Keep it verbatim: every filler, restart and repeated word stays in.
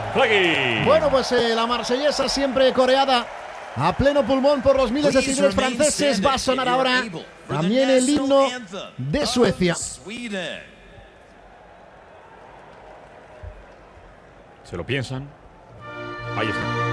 Flaggy. Bueno, pues eh, la marsellesa siempre coreada a pleno pulmón por los miles de seguidores franceses. Va a sonar ahora también el himno de Suecia. Se lo piensan. Ahí está.